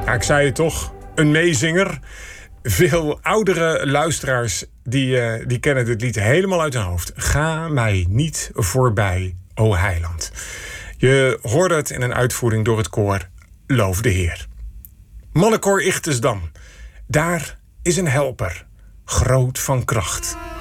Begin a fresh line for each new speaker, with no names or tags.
Ja, ik zei het toch, een meezinger. Veel oudere luisteraars die kennen dit lied helemaal uit hun hoofd. Ga mij niet voorbij, o heiland. Je hoorde het in een uitvoering door het koor Loof de Heer. Mannenkoor Ichtesdam. Daar is een helper, groot van kracht.